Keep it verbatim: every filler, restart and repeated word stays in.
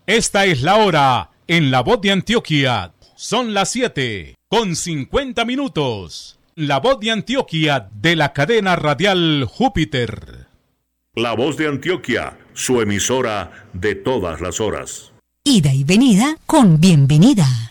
Esta es la hora en La Voz de Antioquia. Son las siete con cincuenta minutos. La Voz de Antioquia de la cadena radial Júpiter. La Voz de Antioquia, su emisora de todas las horas. Ida y venida con bienvenida.